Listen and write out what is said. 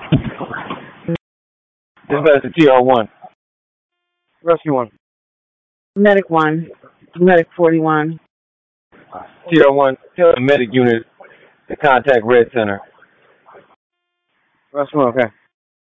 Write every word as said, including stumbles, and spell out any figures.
Dispatch to T R one. Rescue one. Medic one. Medic forty-one. T R one, tell the medic unit to contact Red Center. Rescue one, okay.